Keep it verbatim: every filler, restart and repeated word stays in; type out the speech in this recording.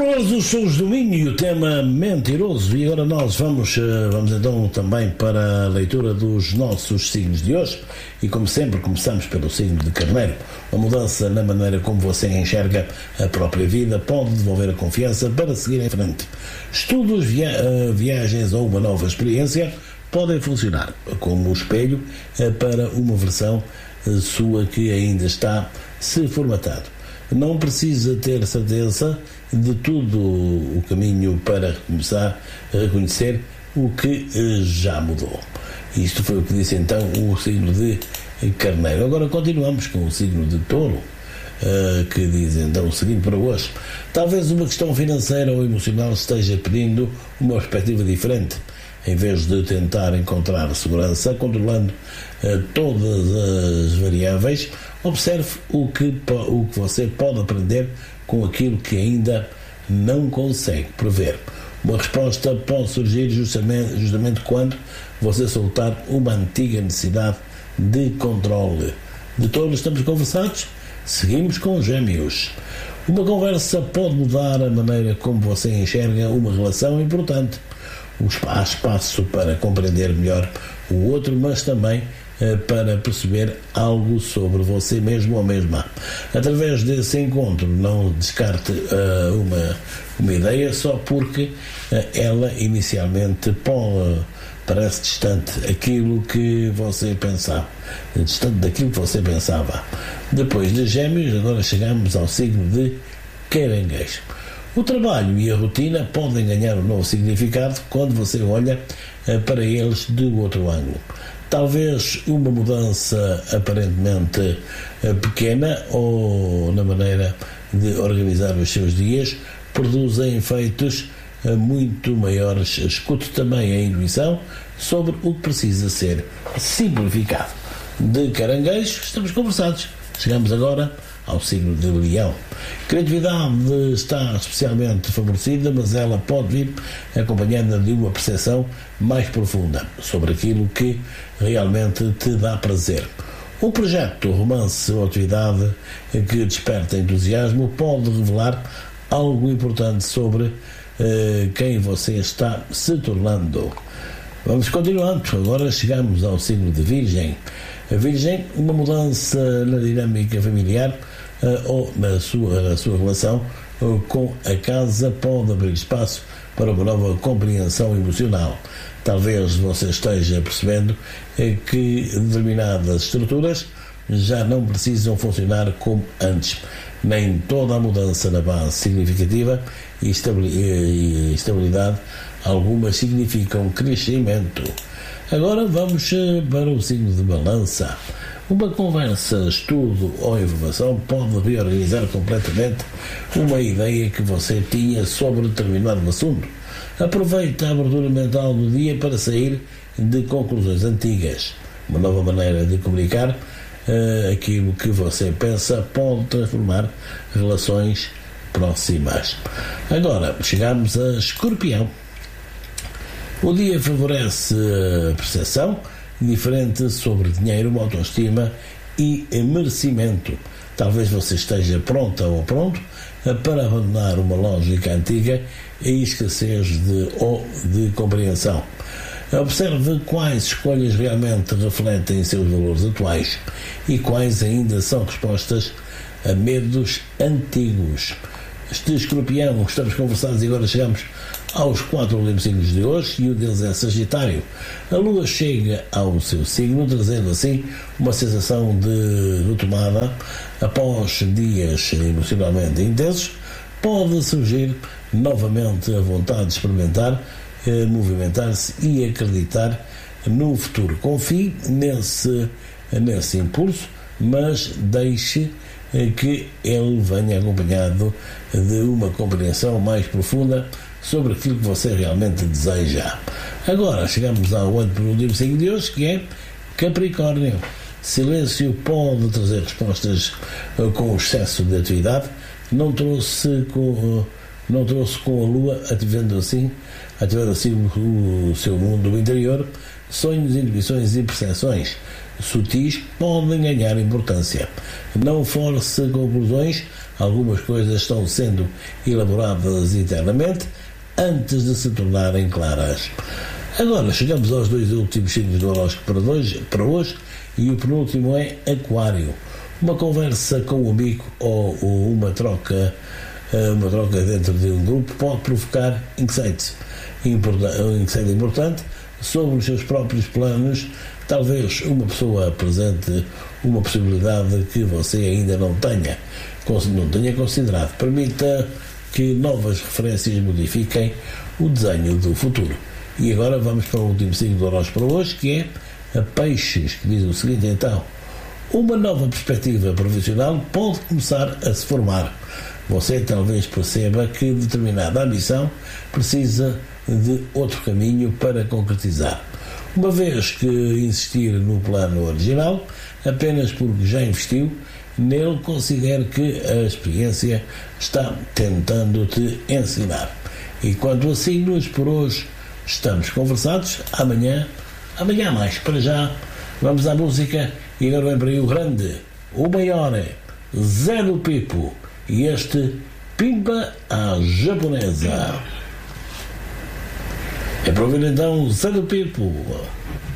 Saborosos sons do Minho e o tema mentiroso. E agora nós vamos, vamos então também para a leitura dos nossos signos de hoje. E como sempre começamos pelo signo de Carneiro. A mudança na maneira como você enxerga a própria vida pode devolver a confiança para seguir em frente. Estudos, via viagens ou uma nova experiência podem funcionar como espelho para uma versão sua que ainda está se formatado. Não precisa ter certeza de tudo o caminho para começar a reconhecer o que já mudou. Isto foi o que disse então o signo de Carneiro. Agora continuamos com o signo de Touro, que diz então o seguinte para hoje: talvez uma questão financeira ou emocional esteja pedindo uma perspectiva diferente. Em vez de tentar encontrar segurança controlando uh, todas as variáveis, observe o que, o que você pode aprender com aquilo que ainda não consegue prever. Uma resposta pode surgir justamente, justamente quando você soltar uma antiga necessidade de controle. De todos estamos conversados? Seguimos com Gêmeos. Uma conversa pode mudar a maneira como você enxerga uma relação importante. Há espaço para compreender melhor o outro, mas também eh, para perceber algo sobre você mesmo ou mesma. Através desse encontro, não descarte uh, uma, uma ideia só porque uh, ela inicialmente pode, parece distante aquilo que você pensava, distante daquilo que você pensava. Depois de Gêmeos, agora chegamos ao signo de Caranguejo. O trabalho e a rotina podem ganhar um novo significado quando você olha para eles de outro ângulo. Talvez uma mudança aparentemente pequena ou na maneira de organizar os seus dias produza efeitos muito maiores. Escute também a intuição sobre o que precisa ser simplificado. De Caranguejo, estamos conversados. Chegamos agora ao signo de Leão. A criatividade está especialmente favorecida, mas ela pode vir acompanhada de uma percepção mais profunda sobre aquilo que realmente te dá prazer. Um projeto, romance ou atividade que desperta entusiasmo pode revelar algo importante sobre eh, quem você está se tornando. Vamos continuando. Agora chegamos ao signo de Virgem. A Virgem, uma mudança na dinâmica familiar uh, ou na sua, na sua relação uh, com a casa pode abrir espaço para uma nova compreensão emocional. Talvez você esteja percebendo uh, que determinadas estruturas já não precisam funcionar como antes. Nem toda a mudança na base significativa e estabilidade algumas significam crescimento. Agora vamos para o signo de Balança. Uma conversa, estudo ou informação pode reorganizar completamente uma ideia que você tinha sobre determinado assunto. Aproveite a abertura mental do dia para sair de conclusões antigas. Uma nova maneira de comunicar uh, aquilo que você pensa pode transformar relações próximas. Agora chegamos a Escorpião. O dia favorece a percepção diferente sobre dinheiro, autoestima e merecimento. Talvez você esteja pronta ou pronto para abandonar uma lógica antiga e escassez de, ou de compreensão. Observe quais escolhas realmente refletem seus valores atuais e quais ainda são respostas a medos antigos. Este Escorpião, estamos conversados e agora chegamos aos quatro últimos signos de hoje e um deles é Sagitário. A Lua chega ao seu signo, trazendo assim uma sensação de retomada após dias emocionalmente intensos. Pode surgir novamente a vontade de experimentar, eh, movimentar-se e acreditar no futuro. Confie nesse, nesse impulso, mas deixe que ele venha acompanhado de uma compreensão mais profunda sobre aquilo que você realmente deseja. Agora chegamos ao antepenúltimo signo de hoje, que é Capricórnio. Silêncio pode trazer respostas com excesso de atividade. Não trouxe com, não trouxe com a Lua, ativando assim, ativando assim o seu mundo interior. Sonhos, intuições e percepções sutis podem ganhar importância. Não force conclusões algumas coisas estão sendo elaboradas internamente antes de se tornarem claras. Agora chegamos aos dois últimos signos do horóscopo para hoje, para hoje e o penúltimo é Aquário. Uma conversa com um amigo ou, ou uma troca uma troca dentro de um grupo pode provocar insights importante, um insight importante sobre os seus próprios planos. Talvez uma pessoa apresente uma possibilidade que você ainda não tenha, não tenha considerado. Permita que novas referências modifiquem o desenho do futuro. E agora vamos para o último signo do horóscopo para hoje, que é a Peixes, que diz o seguinte então: uma nova perspectiva profissional pode começar a se formar. Você talvez perceba que determinada ambição precisa de outro caminho para concretizar. Uma vez que insistir no plano original, apenas porque já investiu nele, considere que a experiência está tentando te ensinar. E quanto a signos, por hoje estamos conversados. Amanhã, amanhã mais. Para já, vamos à música. E agora vem para aí o grande, o maior, Zé do Pipo. E este Pimpa à Japonesa. É para ouvir então Zé do Pipo.